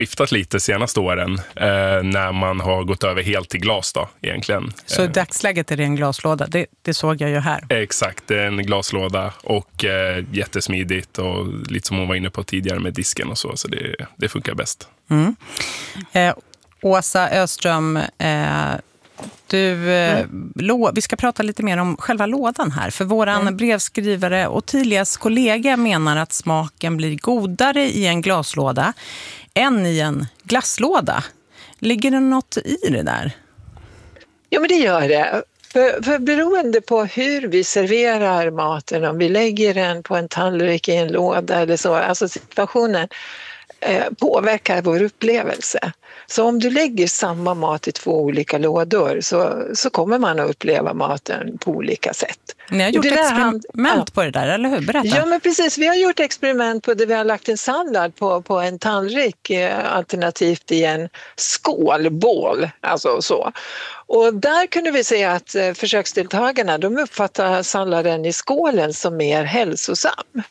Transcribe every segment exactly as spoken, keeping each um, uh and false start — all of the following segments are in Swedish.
skiftat lite senaste åren eh, när man har gått över helt till glas då, egentligen. Så i dagsläget är det en glaslåda, det, det såg jag ju här. Exakt, det är en glaslåda och eh, jättesmidigt och lite som hon var inne på tidigare med disken och så, så det, det funkar bäst. Mm. Eh, Åsa Öström, eh, du, eh, mm. lo, vi ska prata lite mer om själva lådan här. För våran mm. brevskrivare Ottilias kollega menar att smaken blir godare i en glaslåda än i en glasslåda. Ligger det något i det där? Ja, men det gör det. För, för beroende på hur vi serverar maten, om vi lägger den på en tallrik i en låda eller så, alltså situationen eh, påverkar vår upplevelse. Så om du lägger samma mat i två olika lådor så, så kommer man att uppleva maten på olika sätt. Ni har gjort experiment hand... på det där, eller hur? Berätta. Ja, men precis. Vi har gjort experiment på det. Vi har lagt en sallad på, på en tallrik, alternativt i en skålbål, alltså så. Och där kunde vi se att försöksdeltagarna, de uppfattar salladen i skålen som mer hälsosam.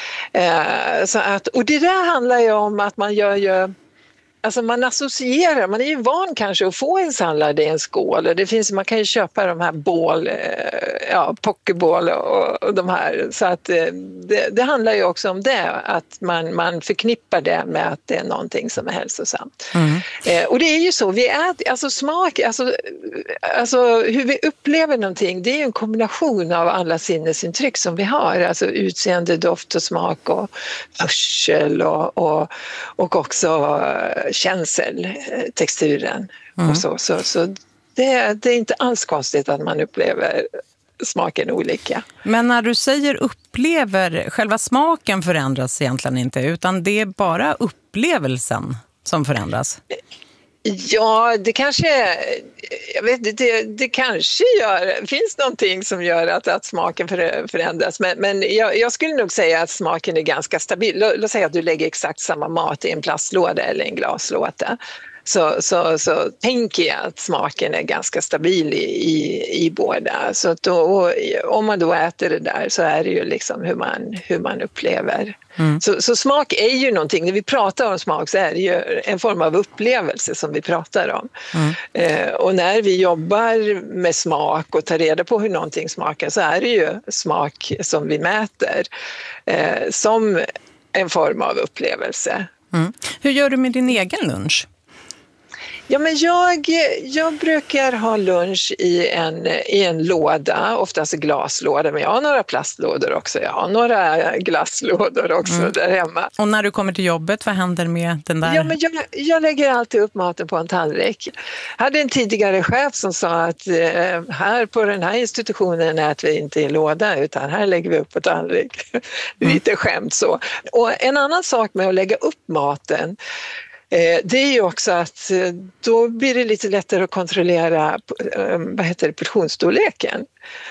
Eh, så att, och det där handlar ju om att man gör ju Alltså man associerar, man är ju van kanske att få en sallad i en skål. Det finns, man kan ju köpa de här bål, ja, pokeball och, och de här. Så att det, det handlar ju också om det, att man, man förknippar det med att det är någonting som är hälsosamt. Mm. Eh, och det är ju så, vi äter, alltså smak, alltså, alltså hur vi upplever någonting, det är ju en kombination av alla sinnesintryck som vi har. Alltså utseende, doft och smak och hörsel och, och, och också känsel, texturen mm. och så. Så, så det, det är inte alls konstigt att man upplever smaken olika. Men när du säger upplever, själva smaken förändras egentligen inte, utan det är bara upplevelsen som förändras? Ja, det kanske, jag vet, det, det kanske gör, finns någonting som gör att, att smaken förändras, men, men jag, jag skulle nog säga att smaken är ganska stabil. Låt, låt säga att du lägger exakt samma mat i en plastlåda eller en glaslåda. Så, så, så tänker jag att smaken är ganska stabil i, i, i båda. Så att då, om man då äter det där så är det ju liksom hur man, hur man upplever. Mm. Så, så smak är ju någonting, när vi pratar om smak så är det ju en form av upplevelse som vi pratar om. Mm. Eh, och när vi jobbar med smak och tar reda på hur någonting smakar så är det ju smak som vi mäter eh, som en form av upplevelse. Mm. Hur gör du med din egen lunch? Ja, men jag, jag brukar ha lunch i en, i en låda, oftast en glaslåda, men jag har några plastlådor också. Jag har några glasslådor också mm. där hemma. Och när du kommer till jobbet, vad händer med den där? Ja, men jag, jag lägger alltid upp maten på en tallrik. Jag hade en tidigare chef som sa att eh, här på den här institutionen äter vi inte i låda, utan här lägger vi upp på tallrik. Mm. Lite skämt så. Och en annan sak med att lägga upp maten, det är ju också att då blir det lite lättare att kontrollera vad heter det, portionsstorleken.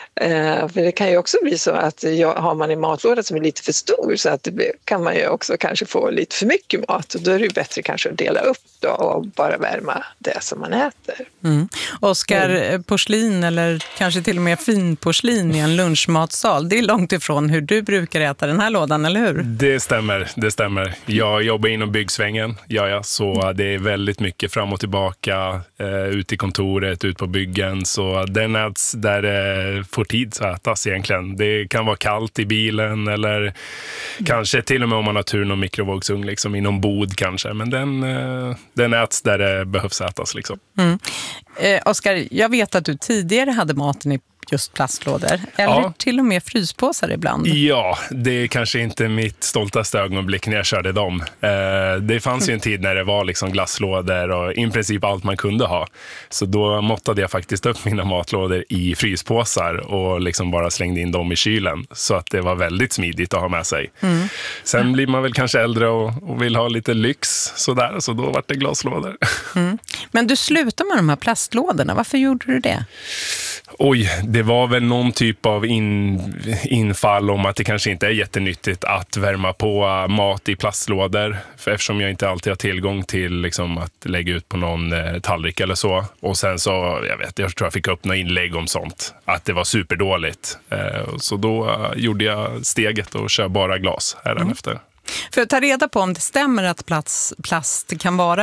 För det kan ju också bli så att har man en matlåda som är lite för stor så att det kan man ju också kanske få lite för mycket mat. Och då är det ju bättre kanske att dela upp då och bara värma det som man äter. Mm. Oskar, mm. porslin eller kanske till och med finporslin i en lunchmatsal, det är långt ifrån hur du brukar äta den här lådan, eller hur? Det stämmer, det stämmer. Jag jobbar inom byggsvängen, ja, ja, så det är väldigt mycket fram och tillbaka, eh, ut i kontoret, ut på byggen, så den äts där det får tid att ätas egentligen. Det kan vara kallt i bilen eller mm. kanske till och med om man har tur någon mikrovågsugn liksom, inom bod kanske, men den, eh, den äts där det behövs ätas liksom. Mm. Eh, Oskar, jag vet att du tidigare hade maten i just plastlådor, eller ja. till och med fryspåsar ibland. Ja, det är kanske inte mitt stoltaste ögonblick när jag körde dem. Eh, det fanns ju en tid när det var liksom glasslådor och i princip allt man kunde ha. Så då måttade jag faktiskt upp mina matlådor i fryspåsar och liksom bara slängde in dem i kylen. Så att det var väldigt smidigt att ha med sig. Mm. Sen blir man väl kanske äldre och, och vill ha lite lyx sådär, så då var det glaslådor. Mm. Men du slutade med de här plastlådorna, varför gjorde du det? Oj, det var väl någon typ av in, infall om att det kanske inte är jättenyttigt att värma på mat i plastlådor. För eftersom jag inte alltid har tillgång till liksom, att lägga ut på någon eh, tallrik eller så. Och sen så, jag vet, jag tror jag fick upp några inlägg om sånt. Att det var superdåligt. Eh, så då eh, gjorde jag steget och kör bara glas här mm. efter. För att ta reda på om det stämmer att plast, plast kan vara